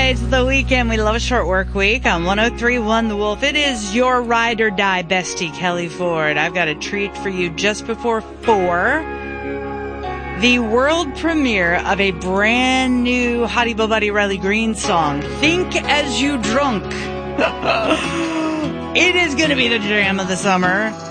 It's the weekend. We love a short work week on 103.1 The Wolf. It is your ride or die bestie, Kelly Ford. I've got a treat for you just before 4. The world premiere of a brand new Hottie Bo Buddy Riley Green song, Think As You Drunk. It is going to be the jam of the summer.